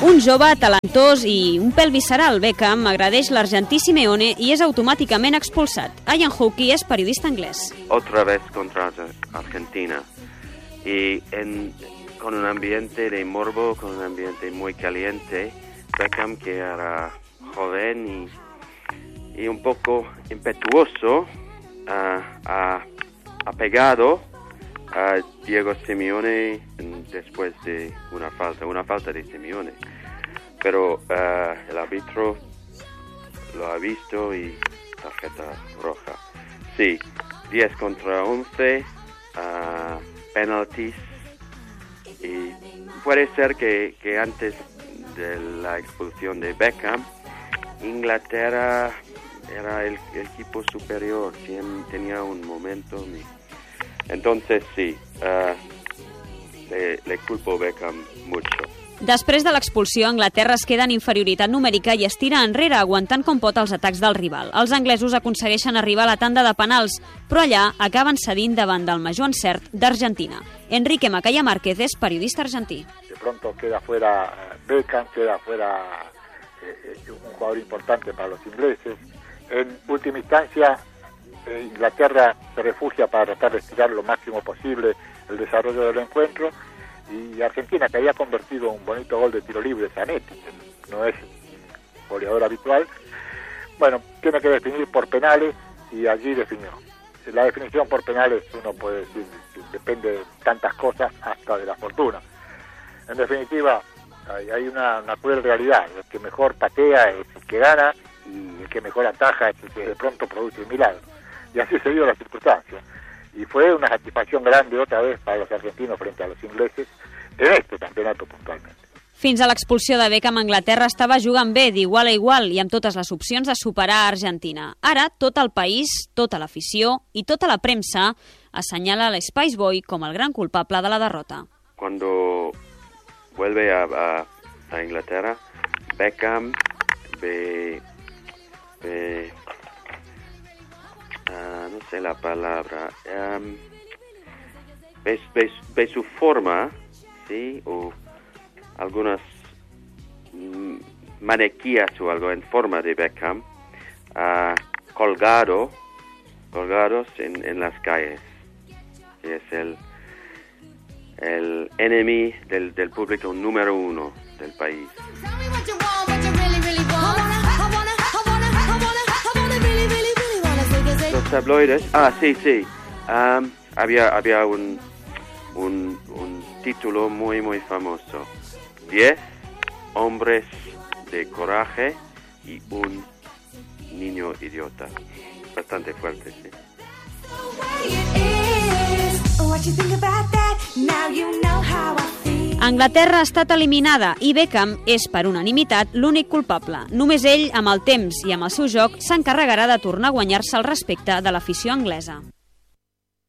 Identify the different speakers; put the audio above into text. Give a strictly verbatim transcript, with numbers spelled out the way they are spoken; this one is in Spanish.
Speaker 1: Un jove talentós i un pèl visceral, Beckham agredeix l'argentí Simeone i és automàticament expulsat. Ian Hawkey és periodista anglès.
Speaker 2: Otra vez contra Argentina. Y en, con un ambiente de morbo, con un ambiente muy caliente, Beckham, que era joven y, y un poco impetuoso, uh, ha, ha pegado a Diego Simeone después de una falta, una falta de Simeone. Pero uh, el árbitro lo ha visto y tarjeta roja. Sí, diez contra once, uh, penaltis. Y puede ser que, que antes de la expulsión de Beckham, Inglaterra era el, el equipo superior, tenía un momento. Entonces sí, uh, le, le culpo Beckham mucho.
Speaker 1: Després de l'expulsió, Anglaterra es queda en inferioritat numèrica i es tira enrere, aguantant com pot els atacs del rival. Els anglesos aconsegueixen arribar a la tanda de penals, però allà acaben cedint davant del major encert d'Argentina. Enrique Macaya Márquez és periodista argentí.
Speaker 3: De pronto queda fuera Beckham, queda fuera eh, un jugador importante para los ingleses. En última instancia, eh, Inglaterra se refugia para tratar de estirar lo máximo posible el desarrollo del encuentro. Y Argentina, que había convertido un bonito gol de tiro libre, Zanetti, que no es goleador habitual, bueno, tiene que definir por penales y allí definió. La definición por penales, uno puede decir, depende de tantas cosas, hasta de la fortuna. En definitiva, hay una, una cruel realidad: el que mejor patea es el que gana y el que mejor ataja es el que de pronto produce el milagro. Y así se dio la circunstancia. Y fue una satisfacción grande otra vez para los argentinos frente a los ingleses en este campeonato puntualmente.
Speaker 1: Fins a l'expulsió de Beckham, Anglaterra estava jugant bé, d'igual a igual, i amb totes les opcions de superar a Argentina. Ara, tot el país, tota l'afició i tota la premsa assenyala l'Spice Boy com el gran culpable de la derrota.
Speaker 2: Cuando vuelve a, a, a Inglaterra, Beckham ve... ve Uh, no sé la palabra, um, ve, ve, ve su forma, ¿sí? O algunas mm, maniquías o algo en forma de Beckham, uh, colgado, colgados en, en las calles. Y es el, el enemigo del, del público número uno del país. Los tabloides, ah, sí, sí, um, había, había un, un, un título muy, muy famoso. Diez hombres de coraje y un niño idiota. Bastante fuerte, sí.
Speaker 1: Anglaterra ha estat eliminada i Beckham és, per unanimitat, l'únic culpable. Només ell, amb el temps i amb el seu joc, s'encarregarà de tornar a guanyar-se el respecte de l'afició anglesa.